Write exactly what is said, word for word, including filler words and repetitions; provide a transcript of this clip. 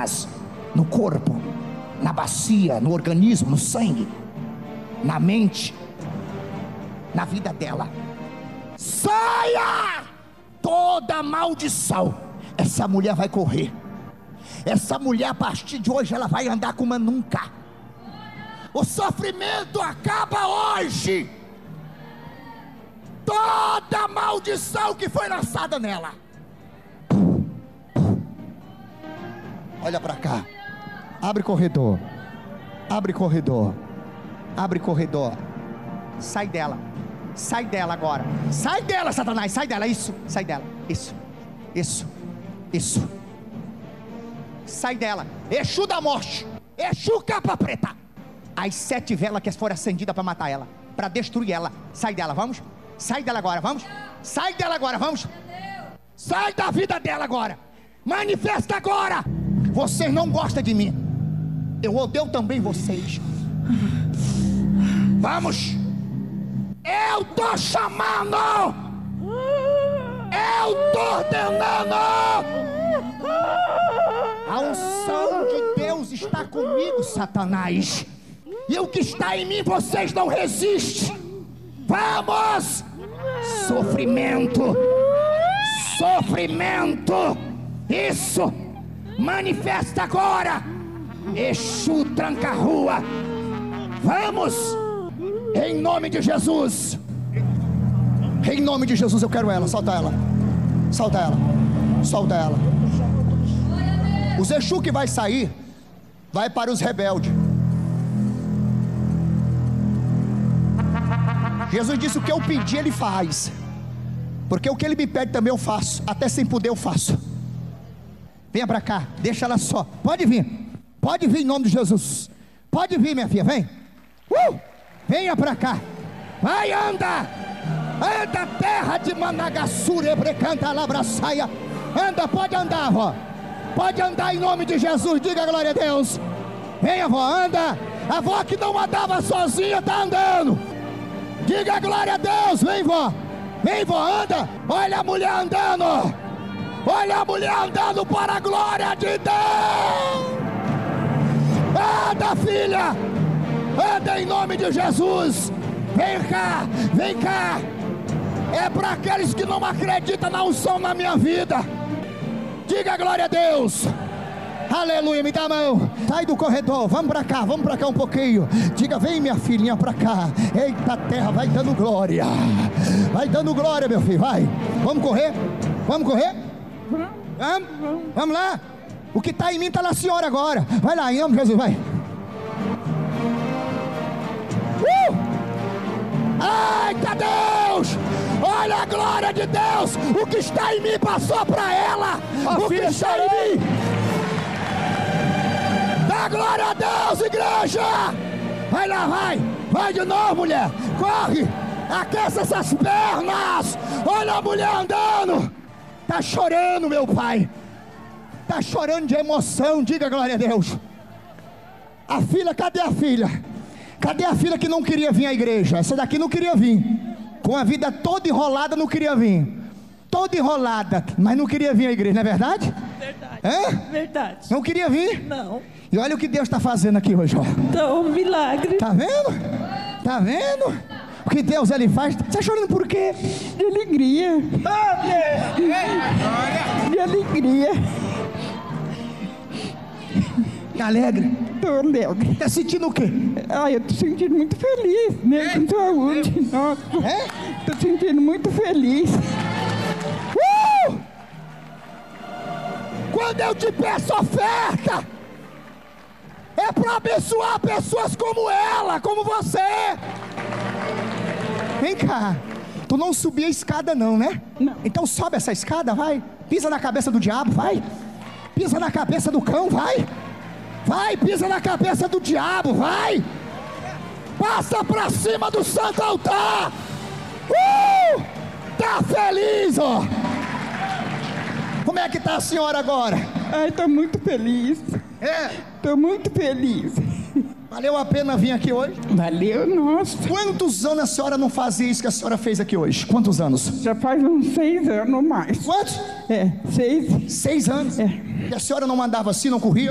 Satanás no corpo, na bacia, no organismo, no sangue, na mente, na vida dela. Saia toda maldição. Essa mulher vai correr. Essa mulher, a partir de hoje, ela vai andar como nunca. O sofrimento acaba hoje. Toda maldição que foi lançada nela. Olha para cá. Abre corredor. Abre corredor. Abre corredor. Sai dela. Sai dela agora. Sai dela, Satanás. Sai dela. Isso. Sai dela. Isso. Isso. Isso. Sai dela. Exu da morte. Exu capa preta. As sete velas que foram acendidas para matar ela, para destruir ela. Sai dela, vamos. Sai dela agora, vamos. Sai dela agora, vamos. Sai da vida dela agora. Manifesta agora. Vocês não gostam de mim. Eu odeio também vocês. Vamos. Eu tô chamando. Eu tô ordenando. A unção de Deus está comigo, Satanás. E o que está em mim vocês não resistem. Vamos. Sofrimento. Sofrimento. Isso. Manifesta agora. Exu tranca-rua. Vamos. Em nome de Jesus. Em nome de Jesus eu quero ela. Solta ela. Solta ela. Solta ela. Os Exu que vai sair, vai para os rebeldes. Jesus disse: o que eu pedi ele faz. Porque o que ele me pede também eu faço. Até sem poder eu faço. Venha para cá, deixa ela só. Pode vir. Pode vir em nome de Jesus. Pode vir, minha filha, vem. Uh! Venha para cá. Vai, anda. Anda, terra de Managassura, Ebrecanta, Labraçaia. Anda, pode andar, avó. Pode andar em nome de Jesus. Diga glória a Deus. Venha, avó, anda. A avó que não andava sozinha está andando. Diga glória a Deus. Vem, vó. Vem, vó, anda. Olha a mulher andando. Olha a mulher andando para a glória de Deus. Anda, filha. Anda em nome de Jesus. Vem cá, vem cá. É para aqueles que não acreditam na unção na minha vida. Diga glória a Deus. Aleluia, me dá a mão. Sai do corredor, vamos para cá, vamos para cá um pouquinho. Diga, vem minha filhinha para cá. Eita terra, vai dando glória. Vai dando glória, meu filho, vai. Vamos correr? Vamos correr? Vamos? Vamos lá? O que está em mim está na senhora agora. Vai lá, em nome de Jesus, vai. Uh! Eita Deus! Olha a glória de Deus! O que está em mim passou para ela! O que está em mim! Dá glória a Deus, igreja! Vai lá, vai! Vai de novo, mulher! Corre! Aqueça essas pernas! Olha a mulher andando! Tá chorando, meu pai! Tá chorando de emoção, diga glória a Deus! A filha, cadê a filha? Cadê a filha que não queria vir à igreja? Essa daqui não queria vir. Com a vida toda enrolada não queria vir. Toda enrolada, mas não queria vir à igreja, não é verdade? Verdade. Hã? Verdade. Não queria vir? Não. E olha o que Deus está fazendo aqui hoje, ó. Então, um milagre. Tá vendo? Tá vendo? O que Deus ele faz? Você está chorando por quê? De alegria. De alegria. Tá alegre? Tô alegre. Tá sentindo o quê? Ah, eu tô sentindo muito feliz, mesmo com saúde. Nossa. É? Tô sentindo muito feliz. Uh! Quando eu te peço oferta, é para abençoar pessoas como ela, como você. Vem cá. Tu não subia a escada não, né? Não. Então sobe essa escada, vai. Pisa na cabeça do diabo, vai. Pisa na cabeça do cão, vai. Vai, pisa na cabeça do diabo, vai. Passa pra cima do santo altar. Uh! Tá feliz, ó. Como é que tá a senhora agora? Ai, tô muito feliz. É? Tô muito feliz. Valeu a pena vir aqui hoje? Valeu, nossa. Quantos anos a senhora não fazia isso que a senhora fez aqui hoje? Quantos anos? Já faz uns seis anos ou mais. Quantos? É, seis. Seis anos? É. E a senhora não mandava assim, não corria?